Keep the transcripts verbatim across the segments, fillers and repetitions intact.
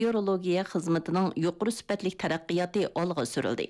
meteorologiya xizmatining yuqori sifatli taraqqiyoti olg'a surildi.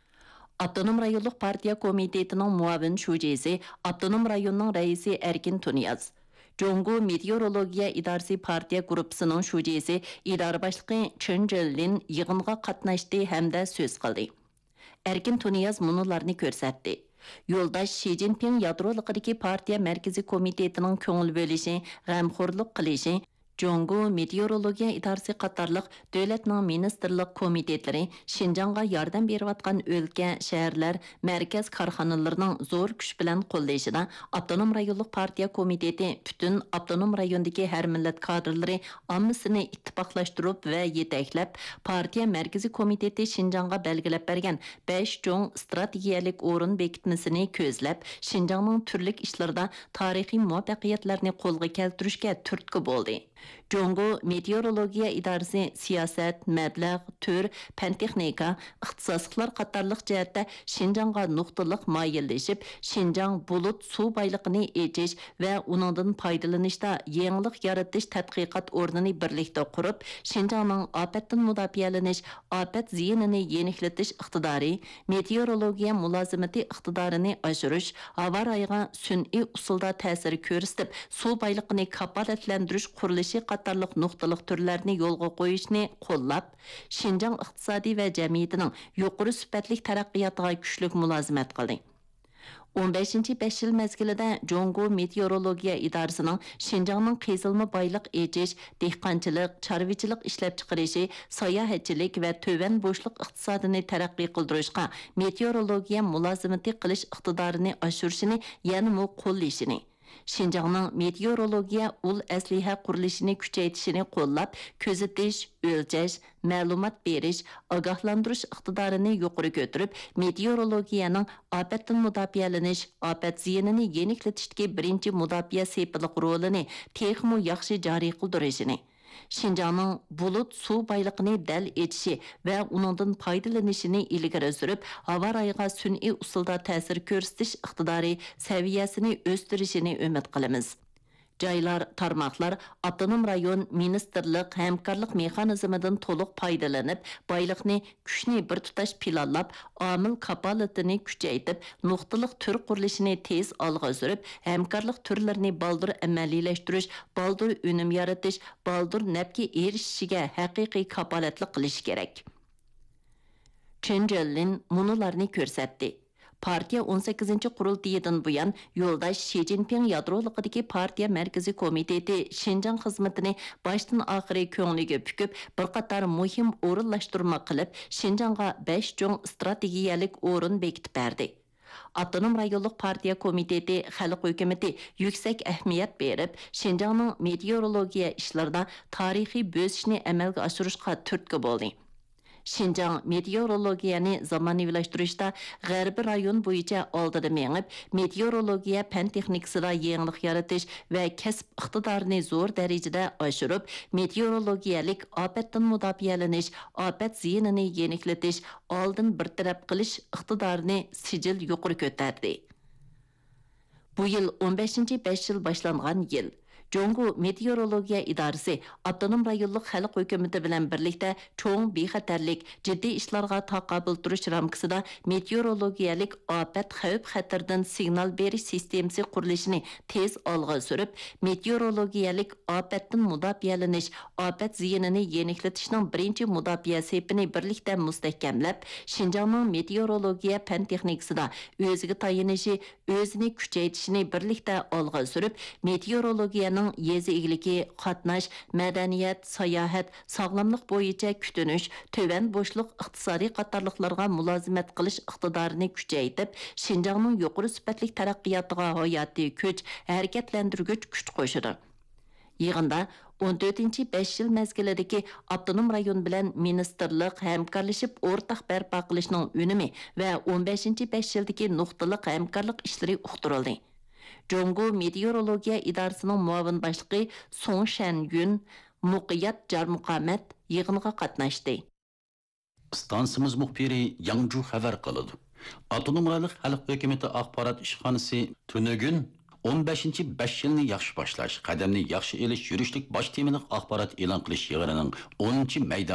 Abdunum rayonluq partiya komitetining muavin shujisi, Abdunum rayonning raisi Erkin Tuniyaz. Jongu Meteorologiya İdarası partiya gruppasining shujisi, idora boshlig'i Chen Zhenlin yig'inga qatnashdi hamda so'z qildi. Erkin Tuniyaz munularni ko'rsatdi. Yo'ldosh Shi Jinping yadroliqidagi partiya markaziy komitetining ko'ngil bo'lishi, g'amxo'rlik qilishi, Jongu Meteorologiya İdarası qatarlıq dövlətning ministerlik komitetlari Şinjanğa yordam berayotgan o'lka, shaharlar, markaz korxonalarının zo'r kuch bilan qo'llayishida Abdunum rayonluq partiya komiteti butun Abdunum rayondagi har millat kadrlari ommasini ittifoqlashtirib va yetaklab partiya markaziy komiteti Şinjanğa belgilab bergan besh cho'ng strategiyalik o'rin bekitmasini ko'zlab Şinjanning turli ishlarida tarixiy muvaffaqiyatlarni qo'lga keltirishga turtki bo'ldi. Jongu Meteorologiya İdarası siyosat, mablag', tür, fan texnika, ixtisosliklar qatorliq jihatda Şinjanğa nuqtaliq moyillashib, Şinjang bulut suv boyligini echish va uningdan foydalanishda yangilik yaratish tadqiqot o'rnini birlikda qurib, Şinjangning ofatdan mudofialanish, ofat ziyinini yeniklatish iqtidori, meteorologiya mulozimati iqtidorini oshirish, havo rayiga sun'iy usulda ta'sir ko'rsatib, suv boyligini kafolatlantirish qurilishi qatorliq nuqtaliq turlarni yo'lga qo'yishni qo'llab, Şinjang iqtisodiy va jamiyatining yuqori sifatli taraqqiyotiga kuchli mulozimat qildi. o'n beshinchi besh yil mezgilida Jongu Meteorologiya İdarasining Şinjangning qezilma boyliq echish, dehqonchilik, chorvachilik ishlab chiqarishi, sayohatchilik va to'van bo'shliq iqtisodini taraqqiy qildirishga meteorologiya mulozimati qilish iqtidorini oshirishini, yana qo'llashini, Şinjangning meteorologiya ul asliha qurilishini kuchaytirishini qo'llab, kuzatish, o'lchash, ma'lumot berish, ogohlantirish iqtidorini yuqori ko'tarib, meteorologiyaning ofatdan mudofialanish, ofat ziyinini yeniklatishdagi birinchi mudofiya sepiliq rolini texmo yaxshi joriy qildirishini, Şinjangning bulut suv boyligini dal etishi va uningdan foydalanishini ilgari surib, havo rayiga sun'iy usulda ta'sir ko'rsatish iqtidori saviyasini o'stirishini umid qilamiz. Joylar, tarmoqlar Abdunum rayon ministerlik hamkorlik mexanizmidan to'liq foydalanib, boyliqni, kuchni bir tutash planlab, omil kapolatini kuchaytirib, nuqtaliq tur qurilishini tez olg'a surib, hamkorlik turlarini baldur amaliylashtirish, baldur unum yaratish, baldur nafga erishishiga haqiqiy kapolatlik qilish kerak. Chen Zhenlin munularni ko'rsatdi. Partiya o'n sakkizinchi qurultiyidan buyon yo'ldosh Shi Jinping yadroliqidagi partiya markaziy komiteti Şinjang xizmatini boshdan oxiri ko'ngliga pukib, bir qator muhim o'rinlashtirma qilib, Şinjang'a besh cho'ng strategiyalik o'rin bekitib berdi. Abdunum rayonluq partiya komiteti xalq hukumati yuksak ahamiyat berib, Şinjangning meteorologiya ishlarida tarixiy bo'sishni amalga oshirishga turtki bo'ldi. Şinjang meteorologiyani zamonaviylashtirishda g'arbiy rayon bo'yicha oldida mengib, meteorologiya fan texnikasida yangilik yaratish va kasb iqtidorini zo'r darajada oshirib, meteorologiyalik ofatdan mudofialanish, ofat ziyinini yeniklatish, oldin bartaraf qilish iqtidorini sijil yuqori ko'tardi. Bu yil o'n beshinchi besh yil boshlangan yil. Jongu Meteorologiya İdarası Abdunum rayonluq xalq hukumati bilan birlikda cho'ng bexatarlik, jiddiy ishlarga taqobil turish ramkasida meteorologiyalik ofat xavf xatardan signal berish sistemasi qurilishini tez olg'a surib, meteorologiyalik ofatdan mudofialanish, ofat ziyinini yeniklatishning birinchi mudofiya sepini birlikda mustahkamlab, Şinjangning meteorologiya fan texnikasida o'ziga tayinishi, o'zini kuchaytirishini birlikda olg'a surib, meteorologiyaning yezi egligi, qatnash, madaniyat, sayohat, sog'lomlik bo'yicha kutinish, to'van bo'shliq iqtisodiy qatorliqlarga mulozimat qilish iqtidorini kuchaytirib, Şinjangning yuqori sifatli taraqqiyotiga hayotiy kuch, harakatlantirgich kuch qo'shadi. Yig'inda o'n to'rtinchi besh yil mezgilidagi Abdunum rayon bilan ministerlik hamkorlashib o'rtaq barpo qilishning unumi va o'n beshinchi besh yildagi nuqtaliq hamkorlik ishlari uqtirildi. Jongu Meteorologiya İdarasining muavin boshlig'i Song Shanyun muqayyat jarmuqomat yig'inga qatnashdi. Stansimiz muxbiri Yangju xabar qiladi. Abdunum rayonluq xalq hukumati axborot ishxonasi tunugun o'n beshinchi besh yilni yaxshi boshlash, qadamni yaxshi elish, yurishlik bosh temilik axborot e'lon qilish yig'inining o'ninchi maydon